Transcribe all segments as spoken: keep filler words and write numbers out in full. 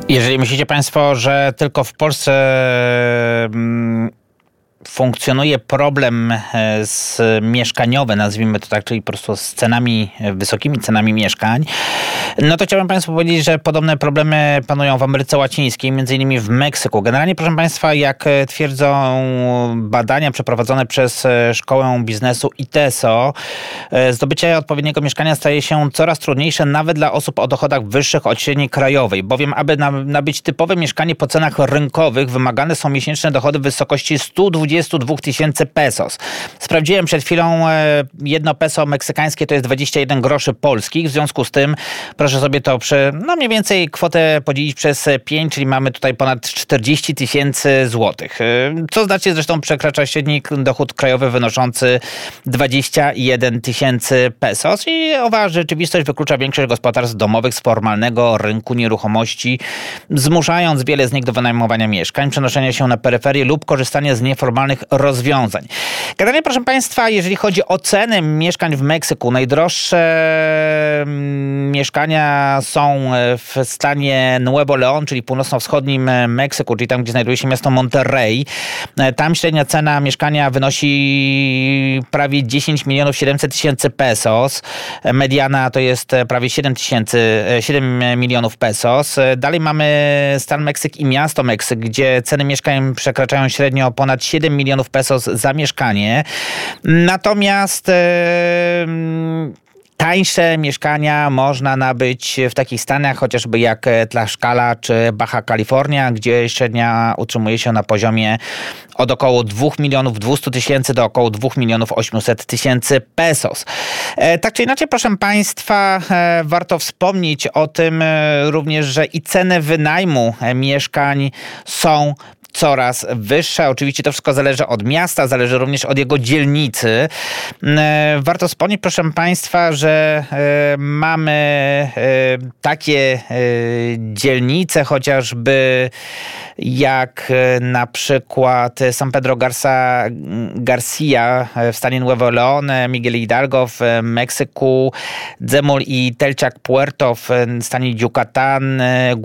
Jeżeli myślicie państwo, że tylko w Polsce mm, funkcjonuje problem z mieszkaniowy, nazwijmy to tak, czyli po prostu z cenami, wysokimi cenami mieszkań, no to chciałbym państwu powiedzieć, że podobne problemy panują w Ameryce Łacińskiej, między innymi w Meksyku. Generalnie, proszę państwa, jak twierdzą badania przeprowadzone przez Szkołę Biznesu I T E S O, zdobycie odpowiedniego mieszkania staje się coraz trudniejsze nawet dla osób o dochodach wyższych od średniej krajowej, bowiem aby nabyć typowe mieszkanie po cenach rynkowych wymagane są miesięczne dochody w wysokości sto dwadzieścia dwa tysięcy pesos. Sprawdziłem przed chwilą, jedno peso meksykańskie to jest dwadzieścia jeden groszy polskich, w związku z tym proszę sobie to przy, no mniej więcej kwotę podzielić przez pięć, czyli mamy tutaj ponad czterdzieści tysięcy złotych. Co znacznie zresztą przekracza średni dochód krajowy wynoszący dwadzieścia jeden tysięcy pesos i owa rzeczywistość wyklucza większość gospodarstw domowych z formalnego rynku nieruchomości, zmuszając wiele z nich do wynajmowania mieszkań, przenoszenia się na peryferię lub korzystania z nieformalnych rozwiązań. Generalnie, proszę państwa, jeżeli chodzi o ceny mieszkań w Meksyku, najdroższe mieszkania są w stanie Nuevo León, czyli północno-wschodnim Meksyku, czyli tam, gdzie znajduje się miasto Monterrey. Tam średnia cena mieszkania wynosi prawie dziesięć milionów siedemset tysięcy pesos. Mediana to jest prawie siedem tysięcy, siedem milionów pesos. Dalej mamy stan Meksyk i miasto Meksyk, gdzie ceny mieszkań przekraczają średnio ponad siedem milionów pesos za mieszkanie. Natomiast Yy, tańsze mieszkania można nabyć w takich stanach chociażby jak Tlaxcala czy Baja California, gdzie średnia utrzymuje się na poziomie od około dwa miliony dwieście tysięcy do około dwa miliony osiemset tysięcy pesos. Tak czy inaczej, proszę państwa, warto wspomnieć o tym również, że i ceny wynajmu mieszkań są coraz wyższa. Oczywiście to wszystko zależy od miasta, zależy również od jego dzielnicy. Warto wspomnieć, proszę państwa, że mamy takie dzielnice chociażby jak na przykład San Pedro Garza, Garcia w stanie Nuevo León, Miguel Hidalgo w Meksyku, Dzemul i Telchac Puerto w stanie Yucatán,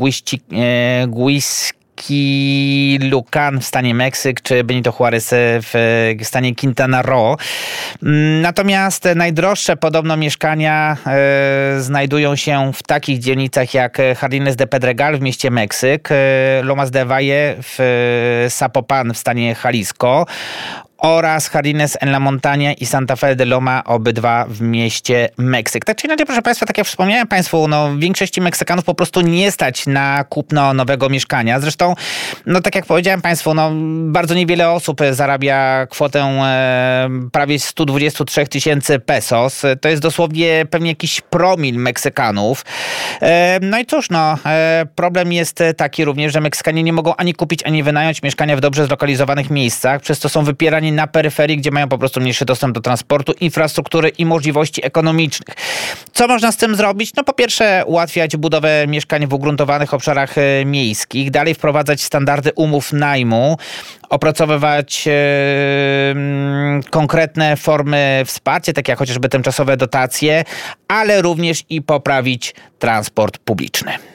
Guisqui Lucan w stanie Meksyk, czy Benito Juárez w stanie Quintana Roo. Natomiast najdroższe podobno mieszkania e, znajdują się w takich dzielnicach jak Jardines de Pedregal w mieście Meksyk, Lomas de Valle w Zapopan w stanie Jalisco oraz Jardines en la Montaña i Santa Fe de Loma, obydwa w mieście Meksyk. Tak czy inaczej, proszę państwa, tak jak wspomniałem państwu, no większości Meksykanów po prostu nie stać na kupno nowego mieszkania. Zresztą, no tak jak powiedziałem państwu, no bardzo niewiele osób zarabia kwotę e, prawie sto dwadzieścia trzy tysięcy pesos. To jest dosłownie pewnie jakiś promil Meksykanów. E, no i cóż, no e, problem jest taki również, że Meksykanie nie mogą ani kupić, ani wynająć mieszkania w dobrze zlokalizowanych miejscach, przez to są wypierani na peryferii, gdzie mają po prostu mniejszy dostęp do transportu, infrastruktury i możliwości ekonomicznych. Co można z tym zrobić? No po pierwsze ułatwiać budowę mieszkań w ugruntowanych obszarach miejskich, dalej wprowadzać standardy umów najmu, opracowywać e, konkretne formy wsparcia, takie jak chociażby tymczasowe dotacje, ale również i poprawić transport publiczny.